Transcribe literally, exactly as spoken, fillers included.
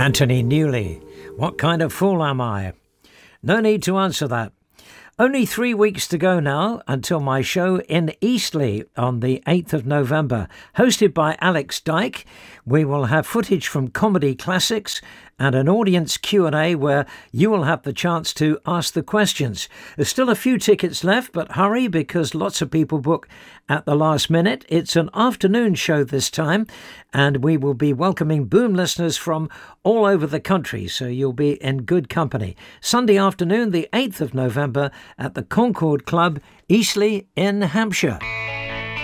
Anthony Newley, what kind of fool am I? No need to answer that. Only three weeks to go now until my show in Eastleigh on the eighth of November. Hosted by Alex Dyke, we will have footage from comedy classics and an audience Q and A where you will have the chance to ask the questions. There's still a few tickets left, but hurry because lots of people book at the last minute. It's an afternoon show this time, and we will be welcoming Boom listeners from all over the country, so you'll be in good company. Sunday afternoon, the eighth of November, at the Concord Club, Eastleigh in Hampshire.